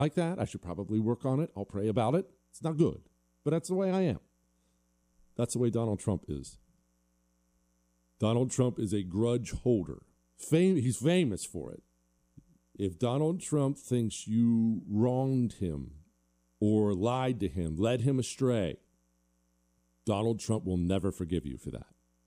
like that. I should probably work on it. I'll pray about it. It's not good, but that's the way I am. That's the way Donald Trump is. Donald Trump is a grudge holder. He's famous for it. If Donald Trump thinks you wronged him or lied to him, led him astray, Donald Trump will never forgive you for that.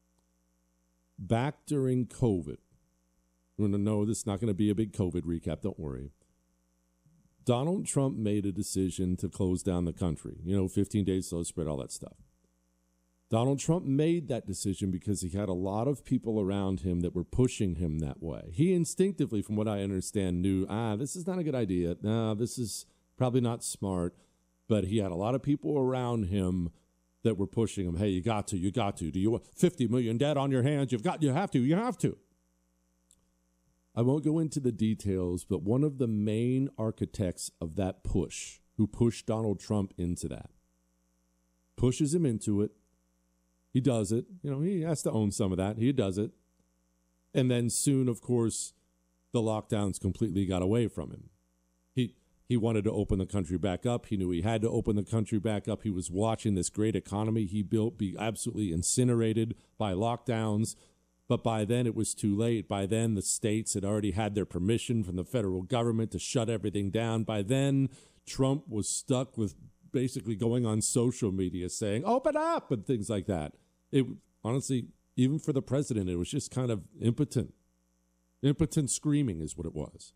Back during COVID, no, this is not going to be a big COVID recap, don't worry. Donald Trump made a decision to close down the country. 15 days slow spread, all that stuff. Donald Trump made that decision because he had a lot of people around him that were pushing him that way. He instinctively, from what I understand, knew, this is not a good idea. No, this is probably not smart. But he had a lot of people around him that were pushing him. Hey, you got to. Do you want 50 million debt on your hands? You have to. I won't go into the details, but one of the main architects of that push, who pushed Donald Trump into that, pushes him into it. He does it. He has to own some of that. He does it. And then soon, of course, the lockdowns completely got away from him. He wanted to open the country back up. He knew he had to open the country back up. He was watching this great economy he built be absolutely incinerated by lockdowns. But by then, it was too late. By then, the states had already had their permission from the federal government to shut everything down. By then, Trump was stuck with basically going on social media saying, open up, and things like that. It honestly, even for the president, it was just kind of impotent. Impotent screaming is what it was.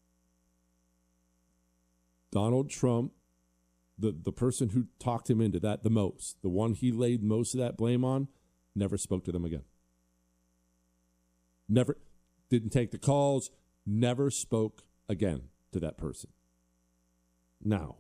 Donald Trump, the person who talked him into that the most, the one he laid most of that blame on, never spoke to them again. Never, didn't take the calls, never spoke again to that person. Now,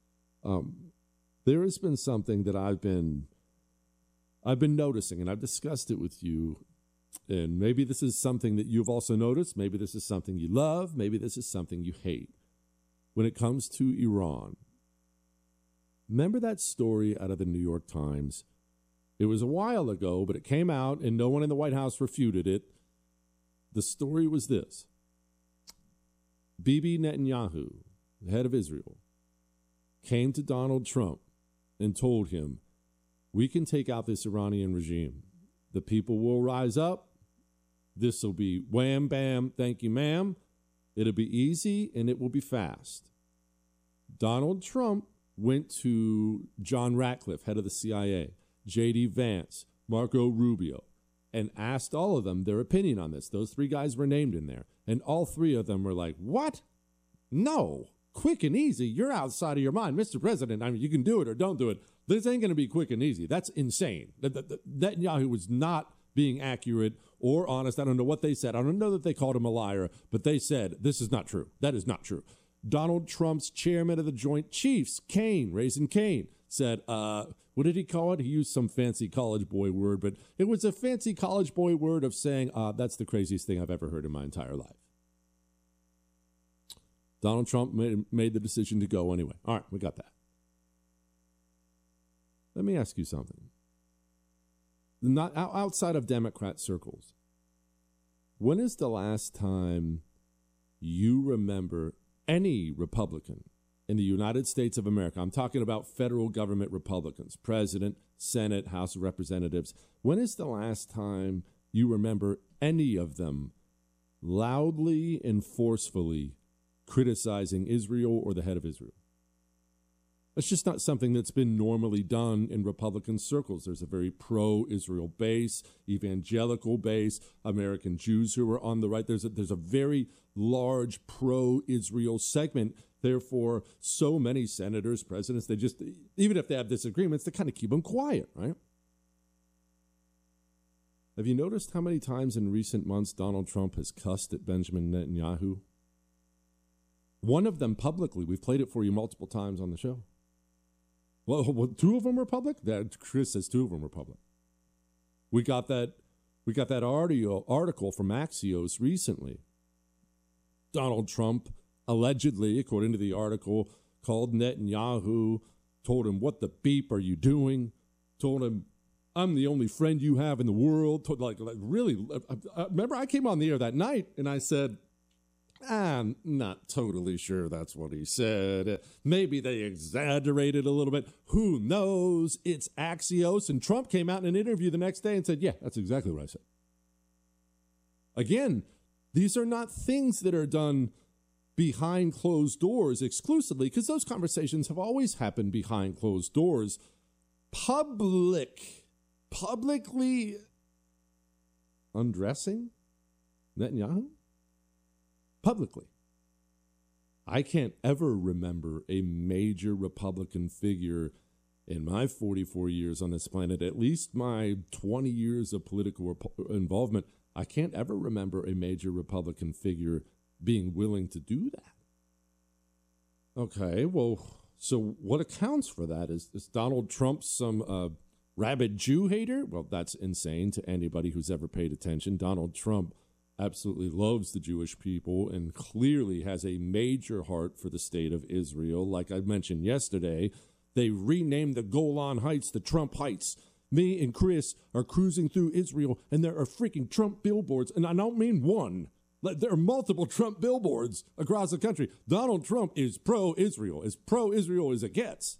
there has been something that I've been noticing, and I've discussed it with you, and maybe this is something that you've also noticed, maybe this is something you love, maybe this is something you hate. When it comes to Iran, remember that story out of the New York Times? It was a while ago, but it came out, and no one in the White House refuted it. The story was this. Bibi Netanyahu, the head of Israel, came to Donald Trump and told him, we can take out this Iranian regime. The people will rise up. This will be wham, bam, thank you, ma'am. It'll be easy and it will be fast. Donald Trump went to John Ratcliffe, head of the CIA, J.D. Vance, Marco Rubio, and asked all of them their opinion on this. Those three guys were named in there. And all three of them were like, what? No, quick and easy. You're outside of your mind. Mr. President, you can do it or don't do it. This ain't going to be quick and easy. That's insane. Netanyahu was not being accurate or honest. I don't know what they said. I don't know that they called him a liar, but they said, this is not true. That is not true. Donald Trump's chairman of the Joint Chiefs, Raising Cain, said, what did he call it? He used some fancy college boy word, but it was a fancy college boy word of saying, that's the craziest thing I've ever heard in my entire life. Donald Trump made the decision to go anyway. All right, we got that. Let me ask you something. Not outside of Democrat circles, when is the last time you remember any Republican in the United States of America, I'm talking about federal government Republicans, President, Senate, House of Representatives, when is the last time you remember any of them loudly and forcefully criticizing Israel or the head of Israel? It's just not something that's been normally done in Republican circles. There's a very pro-Israel base, evangelical base, American Jews who are on the right. There's a very large pro-Israel segment. Therefore, so many senators, presidents, they just, even if they have disagreements, they kind of keep them quiet, right? Have you noticed how many times in recent months Donald Trump has cussed at Benjamin Netanyahu? One of them publicly. We've played it for you multiple times on the show. Well, two of them were public? Chris says two of them were public. We got that article from Axios recently. Donald Trump allegedly, according to the article, called Netanyahu, told him, what the beep are you doing? Told him, I'm the only friend you have in the world. Like really, remember I came on the air that night and I said, I'm not totally sure that's what he said. Maybe they exaggerated a little bit. Who knows? It's Axios. And Trump came out in an interview the next day and said, yeah, that's exactly what I said. Again, these are not things that are done behind closed doors exclusively, because those conversations have always happened behind closed doors. Publicly undressing Netanyahu? Publicly. I can't ever remember a major Republican figure in my 44 years on this planet, at least my 20 years of political involvement. I can't ever remember a major Republican figure being willing to do that. Okay, well, so what accounts for that? Is Donald Trump some rabid Jew hater? Well, that's insane to anybody who's ever paid attention. Donald Trump absolutely loves the Jewish people and clearly has a major heart for the state of Israel. Like I mentioned yesterday, they renamed the Golan Heights the Trump Heights. Me and Chris are cruising through Israel, and there are freaking Trump billboards, and I don't mean one. There are multiple Trump billboards across the country. Donald Trump is pro-Israel, as pro-Israel as it gets.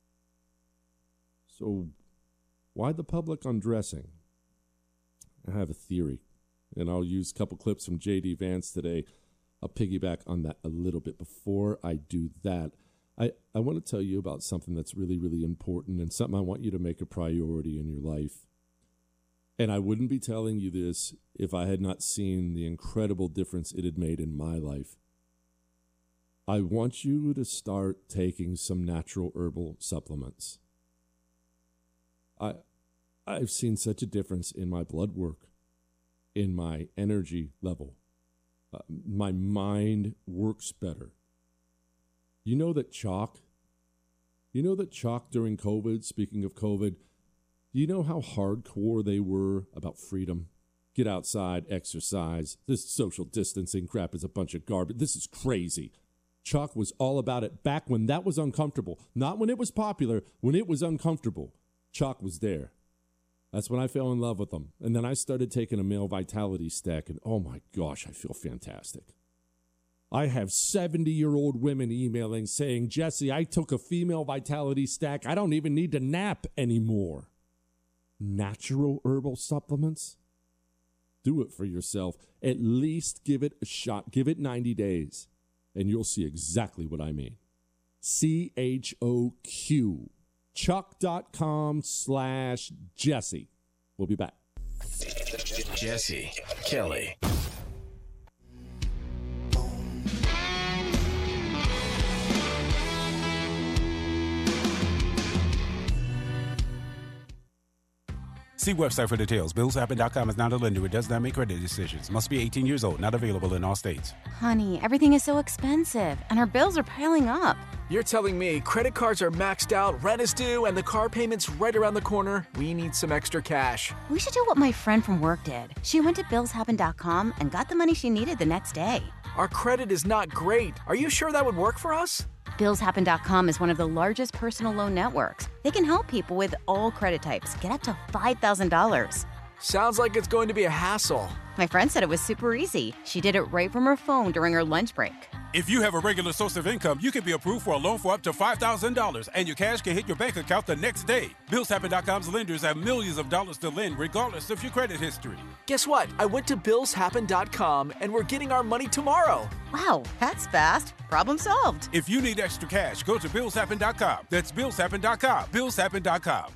So why the public undressing? I have a theory, and I'll use a couple clips from J.D. Vance today. I'll piggyback on that a little bit. Before I do that, I want to tell you about something that's really, really important and something I want you to make a priority in your life. And I wouldn't be telling you this if I had not seen the incredible difference it had made in my life. I want you to start taking some natural herbal supplements. I've seen such a difference in my blood work, in my energy level. My mind works better. You know that chalk during COVID, speaking of COVID, do you know how hardcore they were about freedom? Get outside, exercise. This social distancing crap is a bunch of garbage. This is crazy. Chalk was all about it back when that was uncomfortable. Not when it was popular, when it was uncomfortable. Chalk was there. That's when I fell in love with them. And then I started taking a male vitality stack, and oh my gosh, I feel fantastic. I have 70-year-old women emailing saying, Jesse, I took a female vitality stack. I don't even need to nap anymore. Natural herbal supplements? Do it for yourself. At least give it a shot. Give it 90 days, and you'll see exactly what I mean. CHOQ. Chuck.com/Jesse. We'll be back. Jesse Kelly. See website for details. BillsHappen.com is not a lender. It does not make credit decisions. Must be 18 years old. Not available in all states. Honey, everything is so expensive, and our bills are piling up. You're telling me credit cards are maxed out, rent is due, and the car payment's right around the corner? We need some extra cash. We should do what my friend from work did. She went to BillsHappen.com and got the money she needed the next day. Our credit is not great. Are you sure that would work for us? BillsHappen.com is one of the largest personal loan networks. They can help people with all credit types get up to $5,000. Sounds like it's going to be a hassle. My friend said it was super easy. She did it right from her phone during her lunch break. If you have a regular source of income, you can be approved for a loan for up to $5,000, and your cash can hit your bank account the next day. BillsHappen.com's lenders have millions of dollars to lend, regardless of your credit history. Guess what? I went to BillsHappen.com, and we're getting our money tomorrow. Wow, that's fast. Problem solved. If you need extra cash, go to BillsHappen.com. That's BillsHappen.com. BillsHappen.com.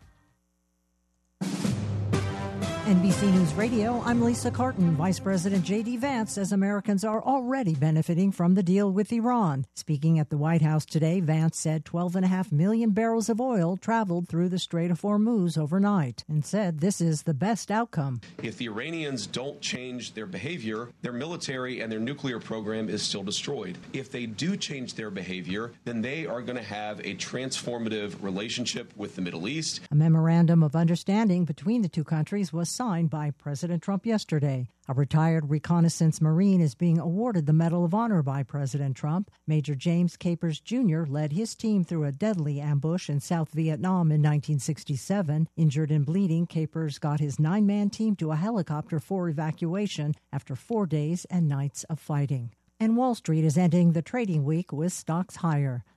NBC News Radio, I'm Lisa Carton. Vice President J.D. Vance says Americans are already benefiting from the deal with Iran. Speaking at the White House today, Vance said 12.5 million barrels of oil traveled through the Strait of Hormuz overnight and said this is the best outcome. If the Iranians don't change their behavior, their military and their nuclear program is still destroyed. If they do change their behavior, then they are going to have a transformative relationship with the Middle East. A memorandum of understanding between the two countries was signed by President Trump yesterday. A retired reconnaissance Marine is being awarded the Medal of Honor by President Trump. Major James Capers Jr. led his team through a deadly ambush in South Vietnam in 1967. Injured and bleeding, Capers got his 9-man team to a helicopter for evacuation after 4 days and nights of fighting. And Wall Street is ending the trading week with stocks higher.